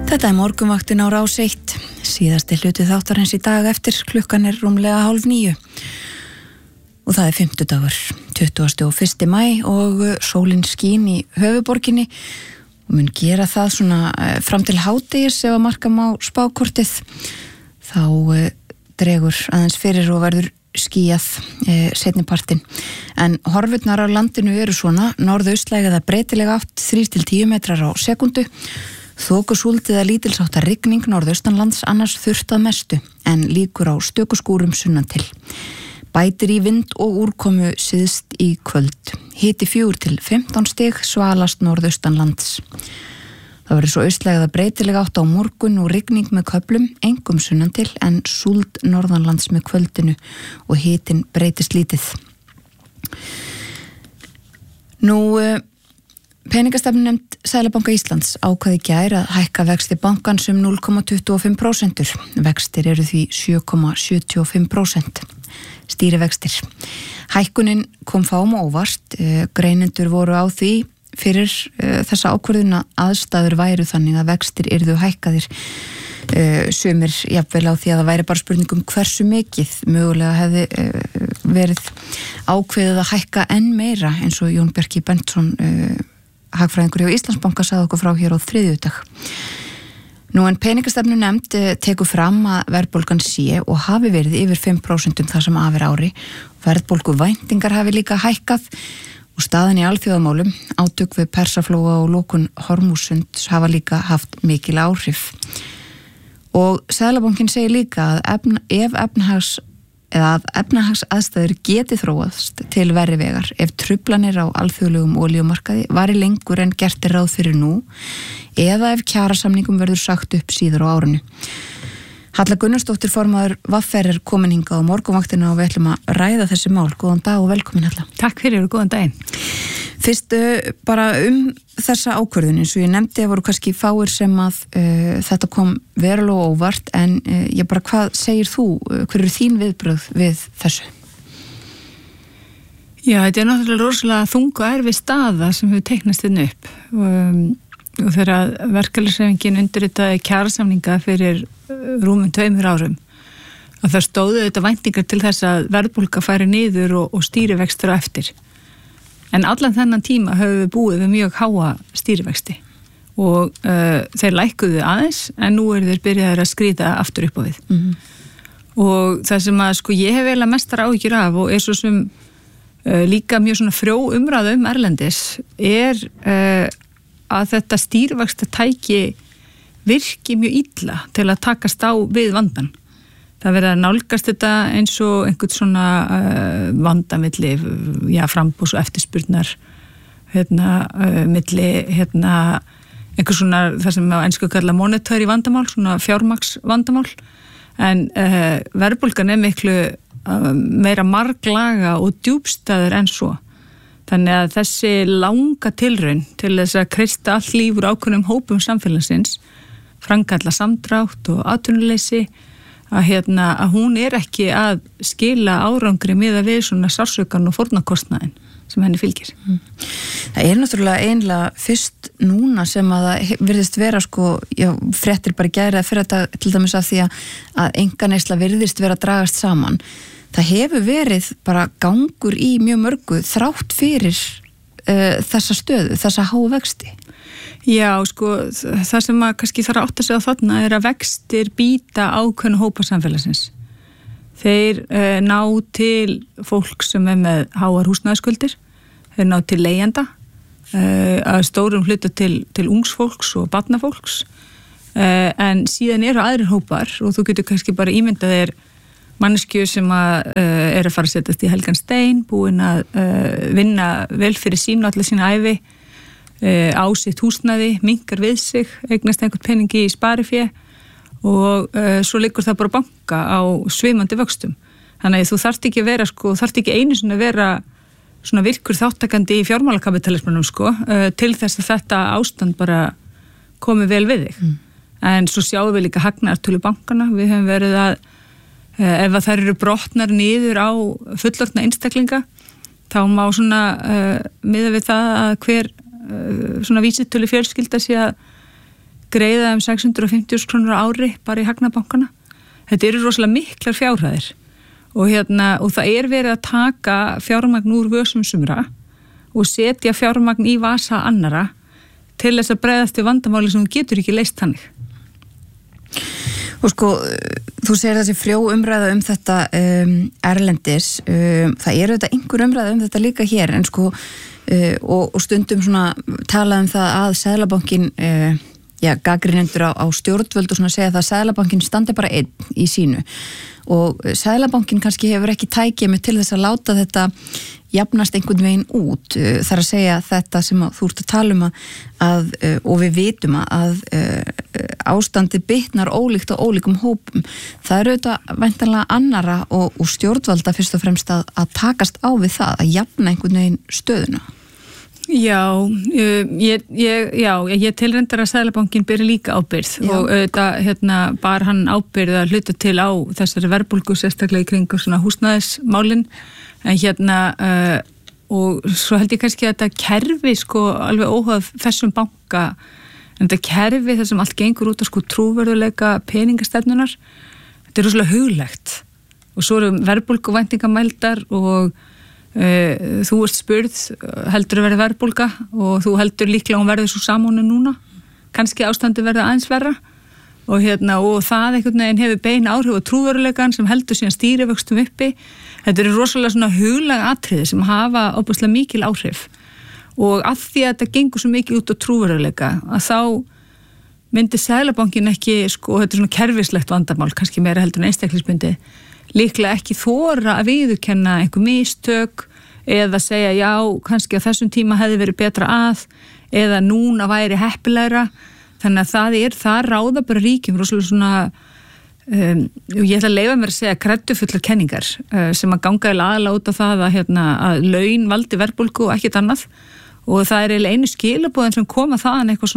Þetta morgunvaktin á Rás 1, síðasti hluti þáttarins í dag eftir klukkan rúmlega 8:30 og það 50dagur, 21. maí og sólin skín í höfuborginni og mun gera það svona fram til hádegis ef að marka má spákortið. Þá dregur aðeins fyrir og verður skýjað seinnipartinn. En horfurnar á landinu eru svona, norðaustlæg eða breytileg átt 3-10 metrar á sekundu. Þokusúld eða lítilsháttar rigning norðaustanlands, annars þurrt að mestu, en líkur á stökuskúrum sunnan til. Bætir í vind og úrkomu syðst í kvöld. Hiti 4-15 stig, svalast norðaustanlands. Það verður svo austlæg eða breytileg átt á morgun og rigning með köflum, engum sunnan til, en súld norðanlands með kvöldinu og hitin breytist lítið. Peningastefnunefnd Seðlabanka Íslands ákvað í gær að hækka vexti bankans 0,25%. Vextir eru því 7,75%. Stýrivextir. Hækkunin kom fáum óvart. Greinendur voru á því fyrir þessa ákvörðuna aðstæður væru þannig að vextir yrðu hækkaðir. Sumir jafnvel á því að það væri bara spurningum hversu mikið mögulega hefði verið ákveðið að hækka enn meira, eins og Jón Bjarki Bentsson hagfræðingur hjá Íslandsbanka sagði okkur frá hér á þriðjudag. En peningastefnunefnd tekur fram að verðbólgan sé og hafi verið yfir 5% þar sem af ári. Verðbólguvæntingar hafi líka hækkað og staðan í alþjóðamálum, átök við Persaflóa og lokun Hormúsunds hafa líka haft mikil áhrif. Og Seðlabankinn segir líka að ef efnahagsaðstæður geti þróast til verri vegar, ef truflanir á alþjóðlegum olíumarkaði vari lengur en gert ráð fyrir nú, eða ef kjarasamningum verður sagt upp síðar á árinu. Halla Gunnarsdóttir formaður VR komin hingað á morgunvaktina og við ætlum að ræða þessi mál. Góðan dag og velkomin Halla. Takk fyrir og góðan daginn. Fyrst bara þessa ákvörðun, eins og ég nefndi voru kannski fáir sem að þetta kom verulega óvart, en hvað segir þú, hver eru þín viðbrögð við þessu? Já, þetta náttúrulega rosalega þung og erfið staða sem hefur teiknast þinn upp og þegar verkalýðshreyfingin undirritaði kjarasamninga fyrir rúmum 2 árum að það stóðu þetta væntingar til þess að verðbólga færi niður og stýrivextir á eftir. En allan þennan tíma höfum við búið við mjög háa stýrivexti og þeir lækkuðu aðeins, en nú eru þeir byrjaðir að skríta aftur upp á við. Og það sem að ég hef eiginlega mestar áhyggjur af og svo sem líka mjög svona frjó umræða erlendis að þetta stýrivaxtatæki virki mjög illa til að takast á við vandan. Það verður að nálgast þetta eins og einhvern svona vandamilli, framboðs og eftirspurnar, milli, einhver svona, það sem á ensku kalla monetary vandamál, svona fjármagnsvandamál, en verðbólgan miklu meira marglaga og djúpstæður en svo. Þannig að þessi langa tilraun til þess að kreista allt líf úr ákveðnum hópum samfélagsins, framkalla samdrátt og atvinnuleysi, að hún ekki að skila árangri miðað við svona sársaukan og fórnarkostnaðinn sem henni fylgir. Það náttúrulega einlega fyrst núna sem að það virðist vera fréttir bara gæra fyrir þetta til dæmis af því að einkaneysla virðist vera að dragast saman. Það hefur verið bara gangur í mjög mörgu þrátt fyrir þessa stöðu, þessa háu vexti. Já, það sem að kannski þarf að átta sig á þarna að vextir býta ákveðnu hópa samfélagsins. Þeir ná til fólk sem með háar húsnæðisskuldir, þeir ná til leigjenda, að stórum hluta til ungs fólks og barnafólks, en síðan eru aðrir hópar og þú getur kannski bara ímyndað þér manneskju sem að að fara að setjast í helgan stein, búin að vinna vel fyrir sín og alla sína ævi, á sitt húsnæði, minkar við sig, eignast einhvern peningi í sparifé og svo liggur það bara banka á svimandi vöxtum. Þannig að þú þarft ekki að vera, þarft ekki einu sinni að vera svona virkur þáttakandi í fjármálakapitalismanum til þess að þetta ástand bara komi vel við þig. En svo sjáum við líka hagnaðartölu bankana. Við höfum verið að ef að þær eru brotnar niður á fullorðna einstaklinga, þá má svona miða við það að hver svona vísitölu fjölskylda sé að greiða 650.000 krónur á ári bara í hagnaðbankana. Þetta eru rosalega miklar fjárhæðir og það verið að taka fjármagn úr vösum sumra og setja fjármagn í vasa annara til þess að bregðast við vandamáli sem þú getur ekki leyst þannig. Og sko, þú segir þessi frjó umræða þetta erlendis, það þetta einhver umræða þetta líka hér, en sko og stundum svona talað það að Seðlabankinn gagnrýnendur á stjórnvöld og svona segja það að Seðlabankinn standi bara einn í sínu og Seðlabankinn kannski hefur ekki tækið með til þess að láta þetta jafnast einhvern veginn út, þar að segja þetta sem þú ert að tala að og við vitum að ástandi bitnar ólíkt og ólíkum hópum. Það auðvitað væntanlega annara og stjórnvalda fyrst og fremst að takast á við það, að jafna einhvern veginn stöðuna. Já, ég tilrendar að Seðlabankinn beri líka ábyrgð og auðvitað bar hann ábyrgð að hluta til á þessari verðbólgu sérstaklega í kringu svona húsnæðismálin en og svo held ég kannski að þetta kerfi sko alveg óháð þessum banka en þetta kerfi þar sem allt gengur út á sko trúverðuleika peningastefnunar þetta rosalega huglegt og svo eru verðbólguvæntingamældar og þú ert spurð heldur að verði verðbólga og þú heldur líklega hún verði svo samónu núna kannski ástandi verði aðeins verra og það einhvern veginn hefur bein áhrif á trúveruleikan sem heldur síðan stýrivöxtum uppi. Þetta eru rosalega svona huglæg atriði sem hafa óbúslega mikil áhrif og að því að þetta gengur svo mikið út á trúveruleika að þá myndi Seðlabankinn ekki sko, þetta er svona kerfislegt vandamál kannski meira heldur en einstaklingsbundi líklega ekki þora að viðurkenna einhver mistök eða segja já, kannski á þessum tíma hefði verið betra að eða núna væri heppilegra þannig að það ráða bara ríkjum rosalega svona ég ætla að leyfa mér að segja kreddufullar kenningar sem að ganga aðalega út á það að laun valdi verðbólgu og ekkert annað og það eiginlega einu skilaboðin sem koma þaðan eitthvað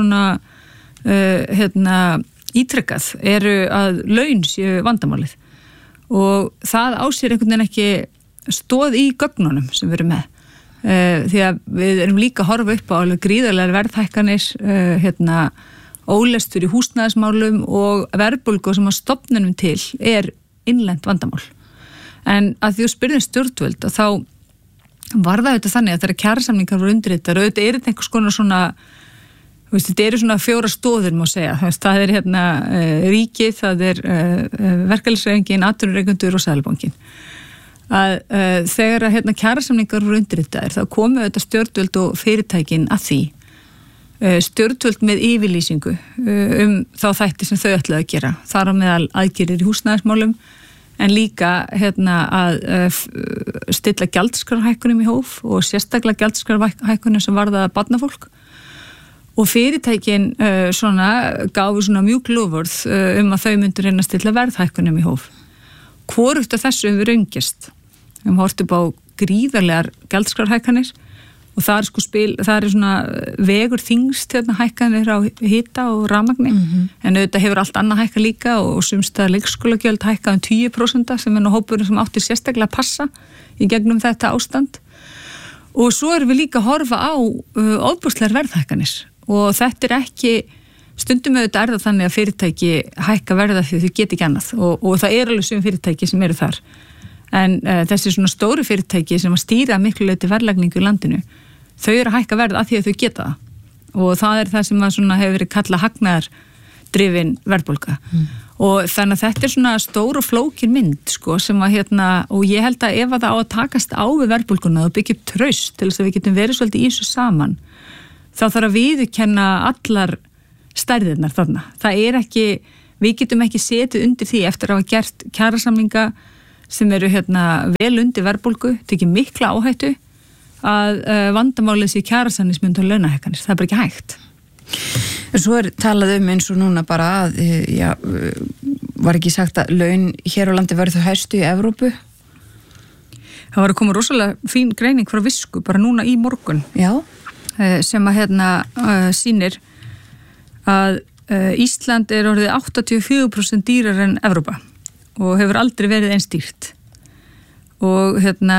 svona ítrekkað eru að laun séu vandamálið og það á sér einhvern veginn ekki stóð í gögnunum sem við erum með því að við erum líka að horfa upp á alveg gríðarlegar verðhækkanir ólestur í húsnæðismálum og verðbólgu sem að stofnunum til innlent vandamál en að því að spyrðum stjórnvöld og þá var það auðvitað þannig að þeirra kjarasamningar voru undirritar og auðvitað einhvers konar svona þetta eru svona 4 stóðir má segja, það ríkið, það verkalýðshreyfingin, atvinnurekendur og Seðlabankinn að þegar kjarasamningar voru undirritaðir þá komu auðvitað stjórnvöld og fyrirtækin að því stjórnvöld með yfirlýsingu þá þætti sem þau ætlaðu að gera þar á meðal aðgerðir í húsnæðismálum en líka að stilla gjaldskrárhækkunum í hóf og sérstaklega gjaldskrárhækkunum sem varðaði barnafólk og fyrirtækin gáfu svona mjúk loforð að þau myndu reyna að stilla verðhækkunum í hóf. Hvorugt af þessu hefur raungerst. Við horfum upp á gríðarlegar gjaldskrárhækkanir og það er svona vegur þyngst hækkanir á hita og rafmagni en auðvitað hefur allt annað hækka líka og sumstaðar leikskólagjöld hækka 10% sem nú hópurinn sem átti sérstaklega að passa í gegnum þetta ástand og svo erum við líka að horfa á ofboðslegar verðhækkanir og þetta ekki stundum auðvitað það þannig að fyrirtæki hækka verða því þau geta ekki annað og það alveg sum fyrirtæki sem eru þar en þessi svona stóru fyrirtæki sem að stýra miklu leyti verðlagningu í landinu þau eru að hækka verð að því að þau geta það og það það sem að svona hefur verið kallað hagnaðardrifin verðbólga og þannig að þetta svona stór og flókin mynd sko sem að og ég held að ef að það á að takast á við verðbólguna og byggja upp traust til þess að við getum verið svolítið í þessu saman þá þarf að viðurkenna allar stærðirnar þarna. Það ekki, við getum ekki setið undir því eftir að hafa gert kjarasamninga sem eru vel undir verðbólgu, tekið mikla áhættu að vandamálið sé kjarasamningsmynd og launahækkanir. Það bara ekki hægt. Svo talað eins og núna bara að, var ekki sagt að laun hér á landi verður þau hæstu í Evrópu? Það var að koma rosalega fín greining frá Visku bara núna í morgun. Já. Sem að sýnir að Ísland orðið 84% dýrar en Evrópa og hefur aldrei verið eins dýrt og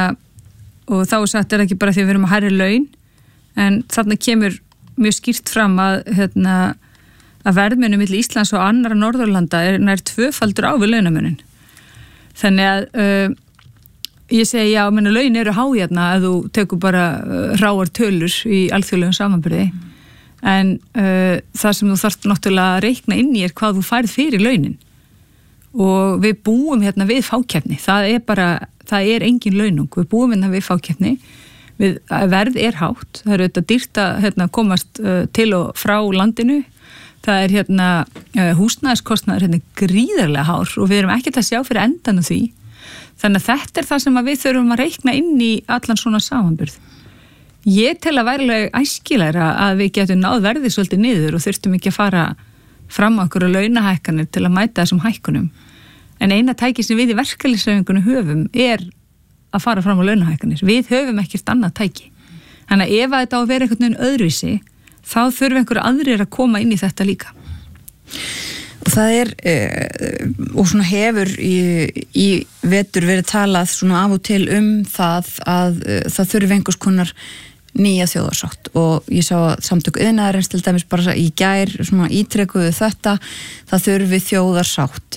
þá sagt ekki bara því við erum að hærri laun en þarna kemur mjög skýrt fram að að verðmunur milli Íslands og annarra Norðurlanda nær 2-faldur á við launamunin. Þannig að ég segi já, laun eru há hérna að þú tekur bara hráar tölur í alþjóðlegum samanburði en það sem þú þarft náttúrulega að reikna inn í hvað þú færð fyrir launin og við búum hérna við fákeppni, það er engin launung, við búum hérna við fákeppni, verð er hátt, það eru þetta dýrt að komast til og frá landinu, það er húsnæðiskostnaður gríðarlega hár og við erum ekkert að sjá fyrir endan á því, þannig að þetta er það sem við þurfum að reikna inn í allan svona samanburð. Ég tel að væri æskilegra að við getum náð verðið svolítið niður og þurftum ekki að fara fram á okkur launahækkanir til að mæta þessum hækkunum. En eina tæki sem við í verkalýðshreyfingunni höfum er að fara fram á launahækkanir. Við höfum ekkert annað tæki. Þannig að ef þetta á að vera einhvern veginn öðruvísi, þá þurfum einhverju aðrir að koma inn í þetta líka. Og það er, og svona hefur í vetur verið talað svona af og til það að það þurfi einhvers konar nýja þjóðarsátt og ég sá að samtök iðnaðarins til dæmis bara í gær svona ítrekuðu þetta, það þurfi þjóðarsátt.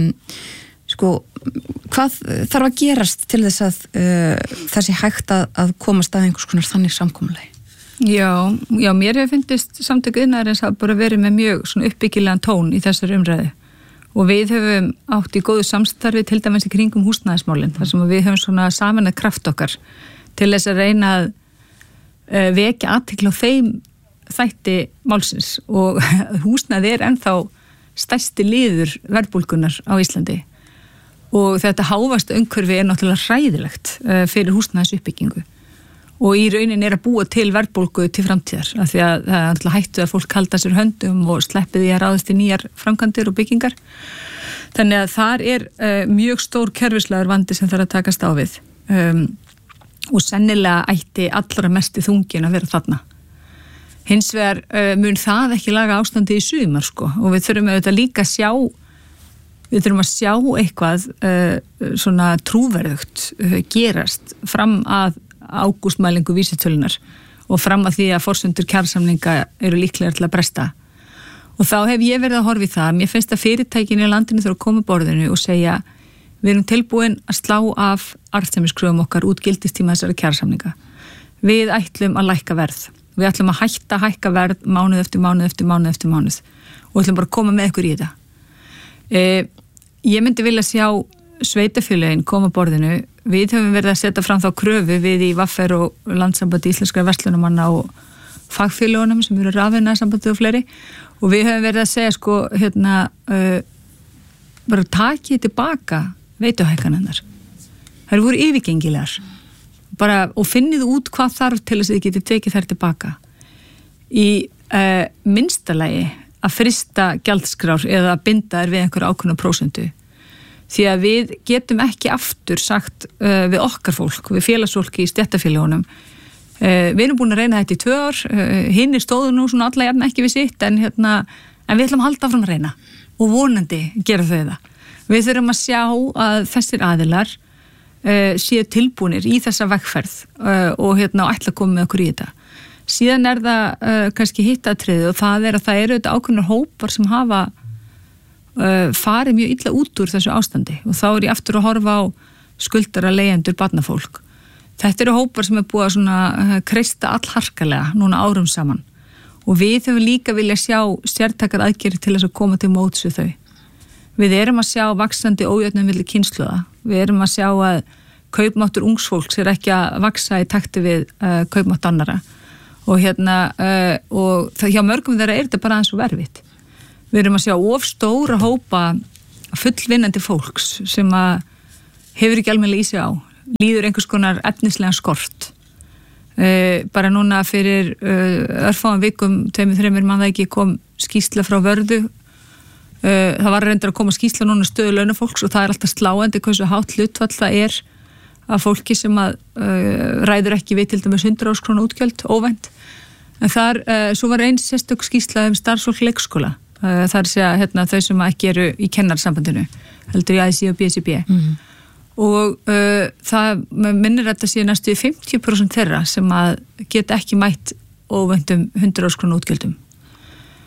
Hvað þarf að gerast til þess að það sé hægt að komast að einhvers konar þannig samkomulagi? Já, mér hefur fundist samtök iðnaðarins að bara verið með mjög svona uppbyggilegan tón í þessari umræðu og við höfum átt í góðu samstarfi til dæmis í kringum húsnæðismálin þar sem við höfum svona sameinað kraft okkar til þess að reyna að vekja athygli á þeim þætti málsins og húsnæði er ennþá stærsti liður verðbólgunar á Íslandi og þetta hávastu umhverfi er náttúrulega hræðilegt fyrir húsnæðisuppbyggingu og í raunin er að búa til verðbólgu til framtíðar af því að það er náttúrulega hættu að fólk halda sér höndum og sleppi því að ráðast í nýjar framkvæmdir og byggingar. Þannig að þar er mjög stór kerfislegur vandi sem þarf að takast á við og sennilega ætti allra mesti þungin að vera þarna. Hins vegar mun það ekki laga ástandi í sumar og við þurfum auðvitað líka að sjá eitthvað svona trúverðugt gerast fram að ágústmælingu vísitölunar og fram að því að forsendur kjarasamninga eru líklega til að bresta. Og þá hef ég verið að horfa í það, mér finnst að fyrirtækin í landinu þurfa að koma borðinu og segja við erum tilbúin að slá af arðsemiskröfum okkar út gildistíma þessari kjarasamninga. Við ætlum að lækka verð. Við ætlum að hækka verð mánuð eftir mánuð og ætlum bara að koma með ykkur í þetta. Ég myndi vilja sjá sveitafélögin koma borðinu. Við höfum verið að setja fram þá kröfu við í VR og Landssambandi íslenskra verslunamanna og fagfélögunum sem eru rafiðnaðarsambandi og fleiri og við höfum verið að segja bara takið tilbaka veituhækkanirnar. Það eru voru yfirgengilegar og finnið út hvað þarf til þess að þið getið tekið þær tilbaka. Í minnsta lagi að frista gjaldskrár eða að binda þær við einhverja ákveðna prósentu. Því að við getum ekki aftur sagt við okkar fólk, við félagsfólki í stéttarfélögunum. Við erum búin að reyna þetta í 2 ár, hinir stóðu nú svona alla jafna ekki við sitt en við ætlum að halda áfram að reyna og vonandi gera þau það. Við þurfum að sjá að þessir aðilar séu tilbúnir í þessa vegferð og ætla að koma með okkur í þetta. Síðan er það kannski hittatriðið og það er að það eru þetta ákveðnar hópar sem hafa farið mjög illa út úr þessu ástandi og þá er ég aftur að horfa á skuldara leigjendur barnafólk. Þetta eru hópar sem er búið að svona kreista allharkalega núna árum saman og við höfum líka vilja sjá sértækar aðgerðir til þess að koma til móts við þau. Við erum að sjá vaxandi ójöfnuð milli kynslóða. Við erum að sjá að kaupmáttur ungs fólks er ekki að vaxa í takti við kaupmátt annara og og það hjá mörgum þeirra er þetta bara aðeins og erfitt. Við erum að sjá of stóra hópa fullvinnandi fólks sem að hefur ekki almennilega í sig á, líður einhvers konar efnislega skort. Bara núna fyrir örfáum vikum, 2-3 mann það ekki kom skýrsla frá Vörðu. Það var reyndar að koma skýrsla núna stöðu launafólks og það er alltaf sláandi hversu hátt hlutfall það er af fólki sem að ræður ekki við til dæmis 100.000 króna útgjöld, óvænt. En þar, svo var eins sérstök skýrsla starfsfólk leikskóla. Það er að segja þau sem ekki eru í kennarsambandinu, heldur í ASI og BSIB. Og það minnir að þetta sé næstu 50% þeirra sem að geta ekki mætt óvæntum 100.000 króna útgjöldum.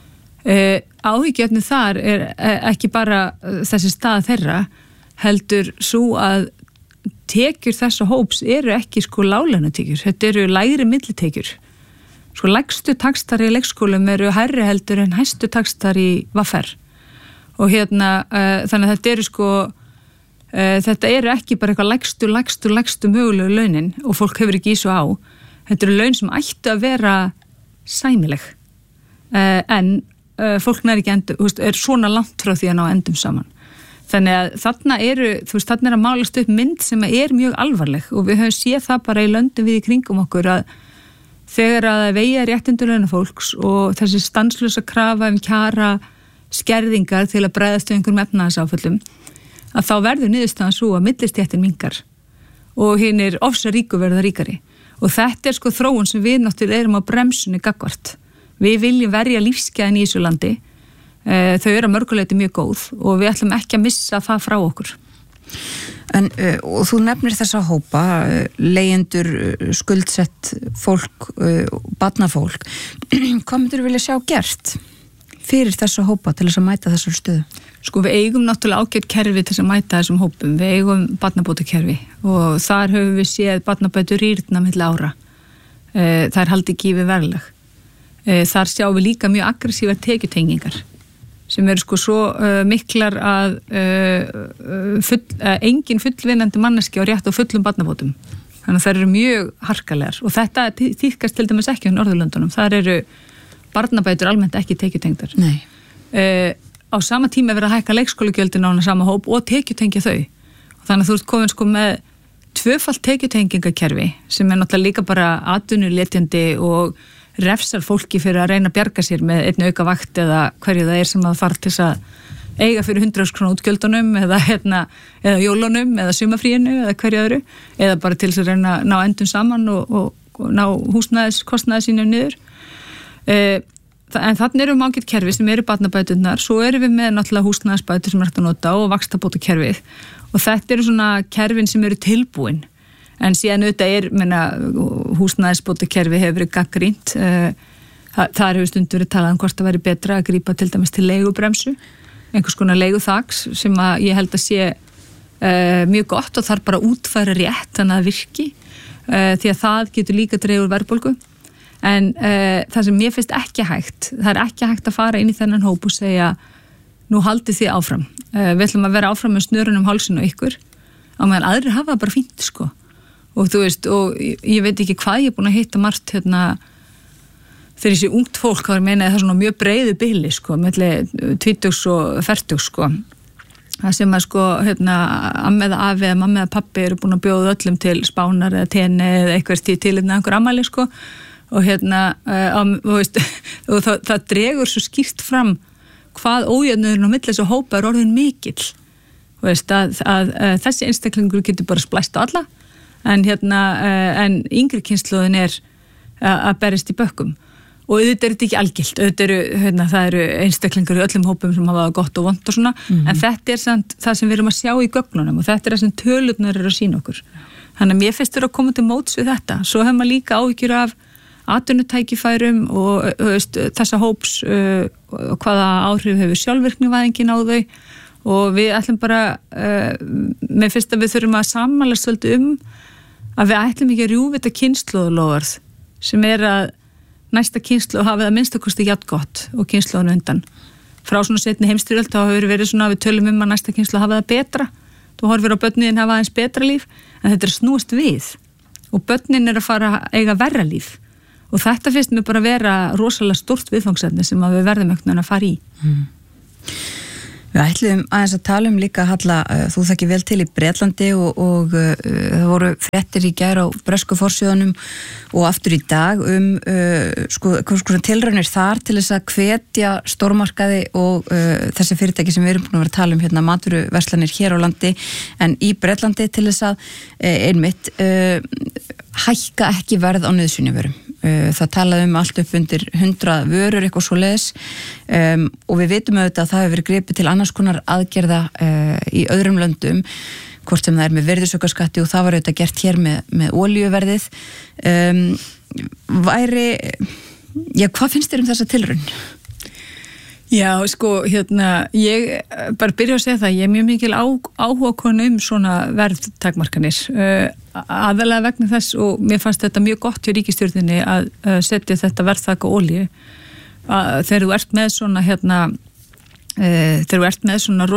Áhyggjuefni þar ekki bara þessi stað þeirra, heldur svo að tekjur þessa hóps eru ekki sko láglaunatekjur, þetta eru lægri millitekjur. Sko lægstu taxtar í leikskólum eru hærri heldur en hæstu taxtar í VR. Og þannig að þetta eru sko, þetta eru ekki bara eitthvað lægstu mögulegu launin og fólk hefur ekki í svo á. Þetta eru laun sem ættu að vera sæmileg. En fólk nær ekki er svona langt frá því að ná endum saman. Þannig að þarna þarna að málast upp mynd sem er mjög alvarleg og við höfum séð það bara í löndum við í kringum okkur að þegar að vegið réttindu launafólks og þessi stanslausa krafa kjara skerðingar til að bregðast við einhverjum efnahagsáföllum að þá verður niðurstaðan svo að millistéttin minnkar og hinir ofsa ríku verða ríkari og þetta sko þróun sem við náttúrulega erum á bremsunni gagnvart. Við viljum verja lífsgæðin í þessu landi, þau eru að mörguleiti mjög góð og við ætlum ekki að missa það frá okkur. En og þú nefnir þessa hópa, leigjendur, skuldsett fólk, barnafólk. Hvað myndir þú vilja sjá gert fyrir þessa hópa til þess að mæta þessar stöðu? Sko við eigum náttúrulega ágætt kerfi til þess að mæta þessum hópum. Við eigum barnabótakerfi og þar höfum við séð barnabætur rýrna milli ára. Það haldi ekki við verðlag. Þar sjáum við líka mjög aggressívar tekjutengingar sem eru sko svo miklar að engin fullvinnandi manneski á rétt á fullum barnabótum. Þannig að það eru mjög harkalegar og þetta tíðkast til dæmis ekki á Norðurlöndunum. Þar eru barnabætur almennt ekki tekjutengdar. Nei. Á sama tíma verið að hækka leikskólagjöldin á hana sama hóp og tekjutengja þau. Og þannig að þú ert komin sko með tvöfalt tekjutengingakerfi sem náttúrulega líka bara atvinnuletjandi og refsar fólki fyrir að reyna að bjarga sér með einn auka vakt eða hverju það sem að fara til þess að eiga fyrir 100.000 króna útgjöldunum eða jólunum eða sumafríinu eða hverju öðru eða bara til þess að reyna að ná endum saman og ná húsnæðiskostnaði sínum niður. En þannig erum ágætt kerfi sem eru barnabæturnar, svo erum við með náttúrulega húsnæðisbætur sem er hægt að nota og vaxtabótakerfið og þetta eru svona kerfin sem eru tilbúin. En síðan auðvitað húsnæðisbótakerfi hefur verið gagnrýnt. Þar hefur stundum verið talað hvort það væri betra að grípa til dæmis til leigubremsu, einhvers konar leiguþaks sem að ég held að sé mjög gott og þarf bara að útfæra rétt þannig að virki því að það getur líka dregur verðbólgu. En það sem mér finnst ekki hægt, það er ekki hægt að fara inn í þennan hóp og segja nú haldið þið áfram. Við ætlum að vera áfram með snörunum hálsinn og ykkur á meðan aðrir hafa bara fínt sko. Og þú veist, og ég veit ekki hvað ég er búin að hitta margt þegar ég sé ungt fólk, þá meina ég það svona mjög breiðu bili, sko, milli 20 og 40, sko. Það sem að, sko, amma eða afi eða mamma eða pappi eru búin að bjóða öllum til Spánar eða Tenni eða eitthvað til einhver afmæli, sko. Og þú veist, og það dregur svo skýrt fram hvað ójöfnuðurinn á milli þessu hópa er orðin mikill. Þú veist, að þessi einstaklingur getur bara splæst á alla. En yngri kynslóðin er að berjast í bökkum og auðvitað er þetta ekki algilt, það eru einstaklingar í öllum hópum sem hafa gott og vont og svona, en þetta er samt það sem við erum að sjá í gögnunum og þetta er það sem tölurnar eru að sýna okkur. Þannig að mér finnst að koma til móts við þetta. Svo hefur maður líka áhyggjur af atvinnutækifærum og þessa hóps og hvaða áhrif hefur sjálfvirknivæðingin á þau og við ætlum bara, mér finnst að við þurfum að sammælast svolítið að við ætlum ekki að rjúfita kynslóðulóðarð sem er að næsta kynslóð hafi það minnstakosti jafn gott og kynslóðun undan. Frá svona seinni heimsstyrjöld þá hefur verið svona við tölum að næsta kynslóð hafi það betra. Þú horfir á börnin hafa aðeins betra líf en þetta er snúist við og börnin er að fara að eiga verra líf og þetta finnst mér bara að vera rosalega stórt viðfangsefni sem að við verðum ekkert að fara í. Við ætlum aðeins að tala líka, Halla, þú þekkir vel til í Bretlandi og það voru fréttir í gær á bresku forsíðunum og aftur í dag sko tilraunir þar til þess að hvetja stórmarkaði og þessi fyrirtæki sem við erum búin að vera að tala hérna matvöruverslanir hér á landi en í Bretlandi til þess að einmitt hækka ekki verð á nauðsynjavörum. Það talaði allt upp undir 100 vörur eitthvað svoleiðis og við vitum auðvitað að það hefur verið gripið til annars konar aðgerða í öðrum löndum hvort sem það er með virðisaukaskatti og það var auðvitað gert hér með olíuverðið hvað finnst þér þessa tilraun? Já, sko, ég bara byrja að segja það, ég er mjög mikil áhugakona svona verðtakmarkanir, aðalega vegna þess og mér fannst þetta mjög gott hjá ríkisstjórninni að setja þetta verðtak á olíu, þegar þú ert með svona þegar þú ert með svona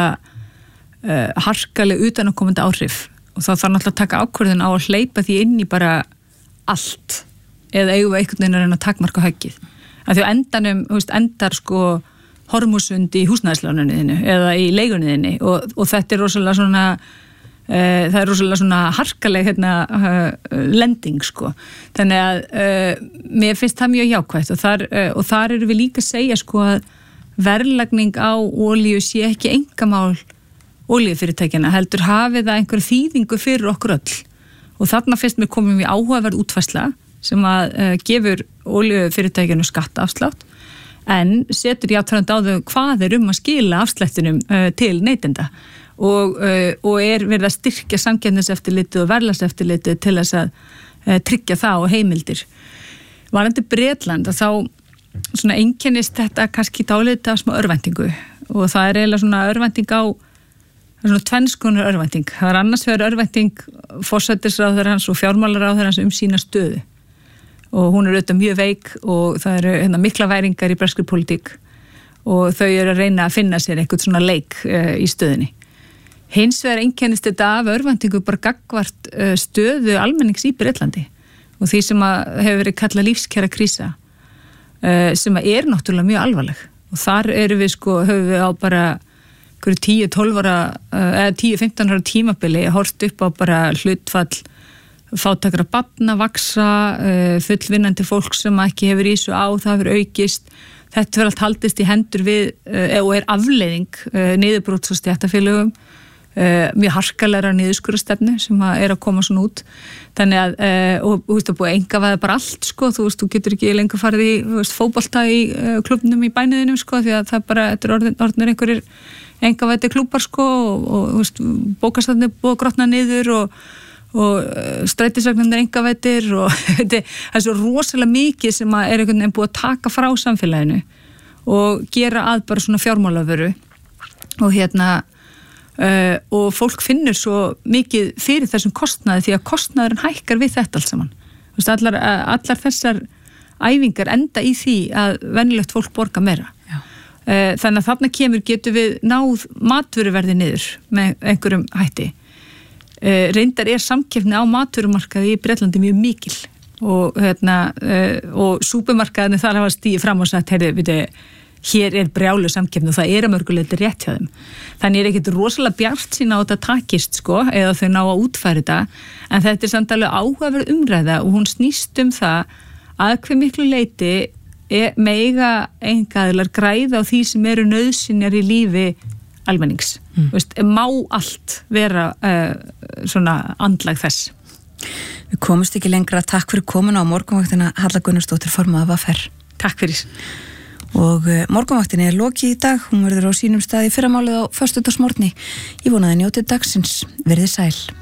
rosalega harkaleg utanakomandi áhrif og þá þarf náttúrulega að taka ákvörðun á að hleypa því inn í bara allt eða eigum við einhvern veginn að reyna að takmarka höggið. Að því á endanum, endar sko hormúsund í húsnæðislánuninni eða í leigunniðinni og þetta er rosalega svona það er rosalega svona harkaleg lending sko. Þannig að mér finnst það mjög jákvætt og þar eru við líka að segja sko að verðlagning á olíu sé ekki einkamál olíufyrirtækjana, heldur hafið það einhver þýðingu fyrir okkur öll og þarna finnst mér komum við áhugaverð útfærsla sem að gefur olíufyrirtækjanu skattaafslátt en setur jafnframt á þau hvað að skila afslættinum til neytenda og er verið að styrkja samkeppniseftirlitið og verðlagseftirlitið til þess að tryggja það og heimildir. Varðandi Bretland að þá svona einkennist þetta kannski dálítið af smá örvæntingu og það er eiginlega svona örvænting á svona tvennskonar örvænting. Það er annars vegar örvænting forsætisráðherrans og fjármálaráðherrans sína stöðu og hún er auðvitað mjög veik og það eru mikla væringar í breskri pólitík og þau eru að reyna að finna sér eitthvað svona leik í stöðunni. Hins vegar einkennist þetta af örvæntingu bara gagnvart stöðu almennings í Bretlandi og því sem að hefur verið kallað lífskjara krísa sem að er náttúrulega mjög alvarleg og þar eru við sko, höfum við á bara 10-12 ára eða 10-15 ára tímabili horft upp á bara hlutfall fátækra barna, vaksa, fullvinnandi fólk sem ekki hefur í þessu á, það hefur aukist. Þetta verður allt haldist í hendur við og er afleiðing niðurbrots og stéttarfélögum, mjög harkalega niðurskurðarstefnu sem er að koma svona út. Þannig að, og þú veist, það búið engavæða bara allt, sko, þú veist, þú getur ekki lengur farið í fótbolta í klubnum í bæniðinum, sko, því að það bara, þetta orðnir einhverjir engavæti klúpar, sko, og þú veist, bókastafnir búið að grotna niður og strætisvagnarnir engavætir og það er svo rosalega mikið sem er einhvern veginn búið að taka frá samfélaginu og gera að bara svona fjármálavöru og og fólk finnur svo mikið fyrir þessum kostnaði því að kostnaðurinn hækkar við þetta allt saman. Þú veist, allar þessar æfingar enda í því að venjulegt fólk borga meira. Þannig að þarna getum við náð matvöruverði niður með einhverjum hætti. Reyndar er samkeppni á matvörumarkaði í Bretlandi mjög mikil og súpermarkaðinni þar hafa stigið fram og sagt, hér er brjálu samkeppni og það er að mörguleiti rétt hjá þeim. Þannig er ekkert rosalega bjartsýn á þetta takist, sko, eða þau ná að útfæra þetta, en þetta er samt alveg áhugaverð umræða og hún snýst það að hve miklu leiti mega einkaaðilar græða á því sem eru nauðsynjar í lífi almennings. Veist, má allt vera svona andlag þess. Við komumst ekki lengra. Takk fyrir komuna á morgunvaktina, Halla Gunnarsdóttir, formaður VR. Takk fyrir. Og morgunvaktinni er lokið í dag. Hún verður á sínum stað í fyrramálið á föstudagsmorgni. Ég vonaði njótið dagsins. Verið sæl.